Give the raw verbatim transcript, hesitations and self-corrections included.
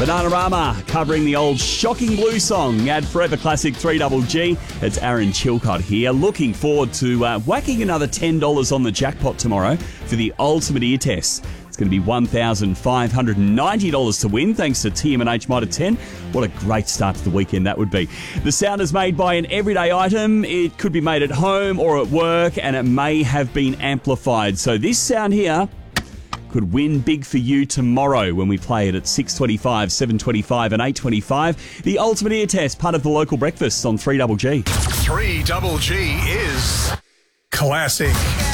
Bananarama covering the old Shocking Blue song at Forever Classic three G G. It's Aaron Chilcott here. Looking forward to uh, whacking another ten dollars on the jackpot tomorrow for the ultimate ear test. It's going to be one thousand five hundred ninety dollars to win thanks to T M and H Mitre ten. What a great start to the weekend that would be. The sound is made by an everyday item. It could be made at home or at work, and it may have been amplified. So this sound here could win big for you tomorrow when we play it at six twenty-five, seven twenty-five and eight twenty-five. The ultimate ear test, part of the local breakfast on three G G. three G G is classic.